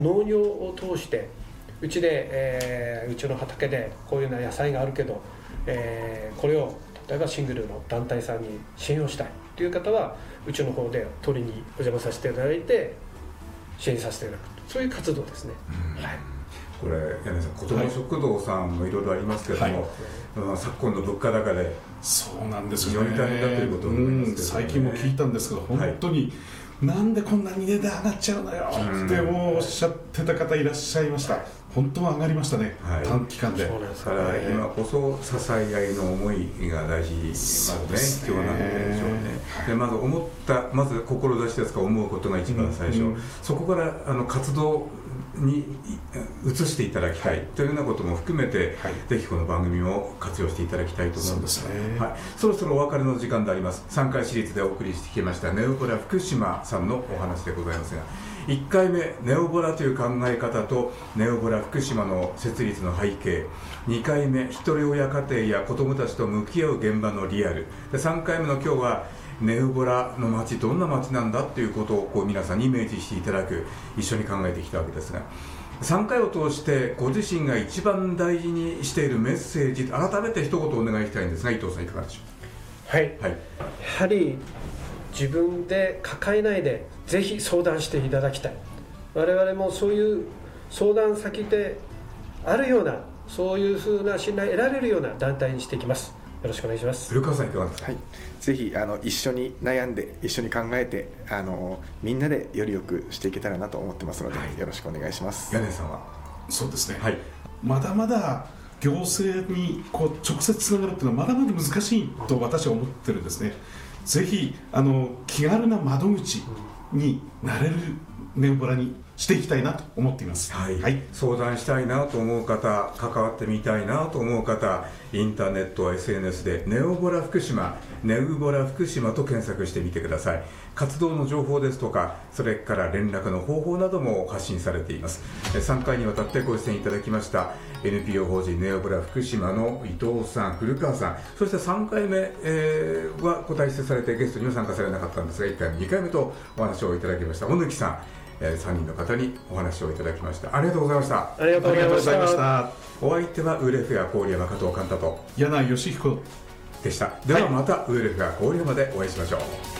農業を通してうちで、うちの畑でこういうような野菜があるけど、これを例えばシングルの団体さんに支援をしたいという方はうちの方で取りにお邪魔させていただいて支援させていただく、そういう活動ですね。はい、 これ柳さん、子ども食堂さんもいろいろありますけれども、昨今の物価高でそうなんですよね、 非常に大変だということを思いますけど、ね、 最近も聞いたんですけど、本当に、なんでこんなに値段上がっちゃうのよってもうおっしゃってた方いらっしゃいました。本当は上がりましたね、短期間で。 そうなんですだから今こそ支え合いの思いが大事ですね、今日なんでしょうね。でまずまず志ですか、思うことが一番最初、そこから活動に移していただきたいというようなことも含めて、ぜひこの番組を活用していただきたいと思います。そろそろお別れの時間であります。3回シリーズでお送りしてきましたネオボラ福島さんのお話でございますが、1回目ネオボラという考え方とネオボラ福島の設立の背景、2回目一人親家庭や子どもたちと向き合う現場のリアルで、3回目の今日はネオボラの街、どんな街なんだということを皆さんにイメージしていただく、一緒に考えてきたわけですが、3回を通してご自身が一番大事にしているメッセージ、改めて一言お願いしたいんですが、伊藤さんいかがでしょう。やはり自分で抱えないでぜひ相談していただきたい。我々もそういう相談先であるような、そういうふうな信頼得られるような団体にしていきます。よろしくお願いします。 古川さんいかがですか。 ぜひ一緒に悩んで一緒に考えてみんなでより良くしていけたらなと思ってますので、よろしくお願いします。 柳さんは。 そうですね、まだまだ行政に直接つながるっていうのはまだまだ難しいと私は思ってるんですね。ぜひ気軽な窓口になれるネオボラにしていきたいなと思っています。 相談したいなと思う方、関わってみたいなと思う方、インターネット、SNS でネオボラ福島、ネウボラ福島と検索してみてください。活動の情報ですとか、それから連絡の方法なども発信されています。3回にわたってご出演いただきました NPO 法人ネオボラ福島の伊藤さん、古川さん、そして3回目、はご退出されてゲストには参加されなかったんですが、1回目2回目とお話をいただきました小貫さん、3人の方にお話をいただきました。ありがとうございました。 ありがとうございました。 お相手はウーレフェア郡山加藤寛太と柳井義彦でした。ではまたウーレフェア郡山でお会いしましょう。